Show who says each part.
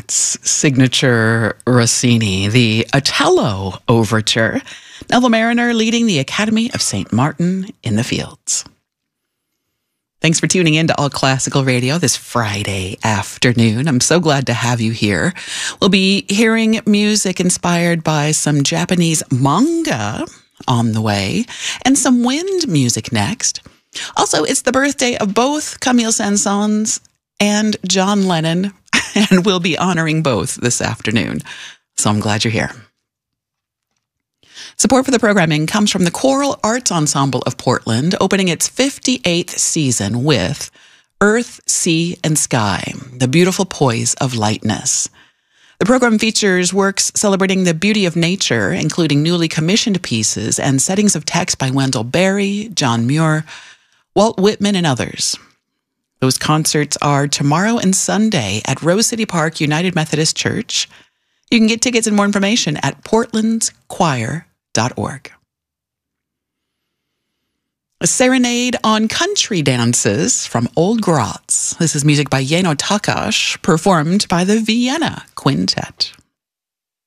Speaker 1: Mozzart's signature Rossini, the Otello Overture. Neville Mariner leading the Academy of St. Martin in the Fields. Thanks for tuning in to All Classical Radio this Friday afternoon. I'm so glad to have you here. We'll be hearing music inspired by some Japanese manga on the way and some wind music next. Also, it's the birthday of both Camille Saint-Saëns and John Lennon, and we'll be honoring both this afternoon. So I'm glad you're here. Support for the programming comes from the Choral Arts Ensemble of Portland, opening its 58th season with Earth, Sea, and Sky, the beautiful poise of lightness. The program features works celebrating the beauty of nature, including newly commissioned pieces and settings of text by Wendell Berry, John Muir, Walt Whitman, and others. Those concerts are tomorrow and Sunday at Rose City Park United Methodist Church. You can get tickets and more information at portlandschoir.org. A serenade on country dances from Old Graz. This is music by Jeno Takash, performed by the Vienna Quintet.